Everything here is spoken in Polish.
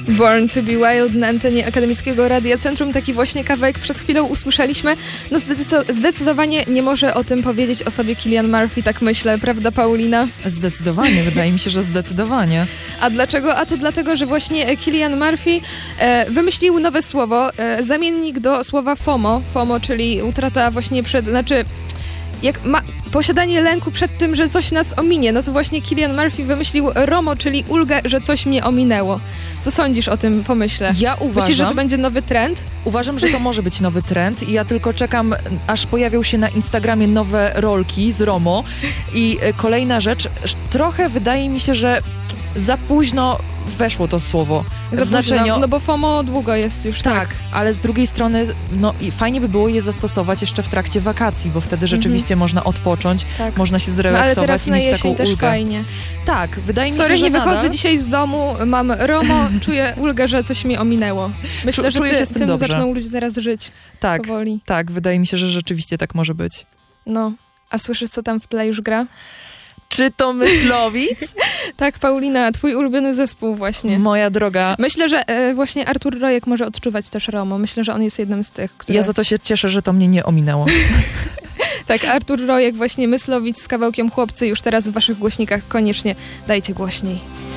Born to be Wild na antenie Akademickiego Radia Centrum. Taki właśnie kawałek przed chwilą usłyszeliśmy. No zdecydowanie nie może o tym powiedzieć o sobie Cillian Murphy, tak myślę, prawda Paulina? Zdecydowanie, wydaje mi się, że zdecydowanie. A dlaczego? A to dlatego, że właśnie Cillian Murphy wymyślił nowe słowo, zamiennik do słowa FOMO. FOMO, czyli utrata właśnie posiadanie lęku przed tym, że coś nas ominie. No to właśnie Cillian Murphy wymyślił ROMO, czyli ulgę, że coś mnie ominęło. Co sądzisz o tym pomyśle? Ja uważam... Myślisz, że to będzie nowy trend? Uważam, że to może być nowy trend i ja tylko czekam, aż pojawią się na Instagramie nowe rolki z ROMO. I kolejna rzecz, trochę wydaje mi się, że za późno weszło to słowo. No bo FOMO długo jest już, tak. Ale z drugiej strony, no i fajnie by było je zastosować jeszcze w trakcie wakacji, bo wtedy rzeczywiście można odpocząć, można się zrelaksować, ale teraz i mieć taką też ulgę. Fajnie. Tak, wydaje mi się, Sorry, że nie wychodzę nadal... dzisiaj z domu, mam ROMO, czuję ulgę, że coś mi ominęło. Myślę, że się z tym dobrze. zaczną ludzie teraz żyć powoli. Tak, wydaje mi się, że rzeczywiście tak może być. No, a słyszysz, co tam w tle już gra? Czy to Myslowic? Tak, Paulina, twój ulubiony zespół właśnie. Moja droga. Myślę, że właśnie Artur Rojek może odczuwać też ROMO. Myślę, że on jest jednym z tych, które... Ja za to się cieszę, że to mnie nie ominęło. Tak, Artur Rojek, właśnie Myslowic z kawałkiem Chłopcy już teraz w waszych głośnikach. Koniecznie dajcie głośniej.